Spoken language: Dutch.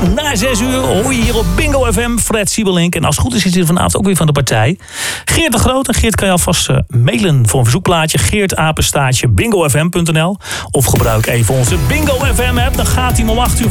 na 6 uur hoor je hier op Bingo FM Fred Siebelink. En als het goed is hij vanavond ook weer van de partij. Geert de Groot. En Geert kan je alvast mailen voor een verzoekplaatje. Geert@bingofm.nl. Of gebruik even onze Bingo FM app. Dan gaat hij om 8 uur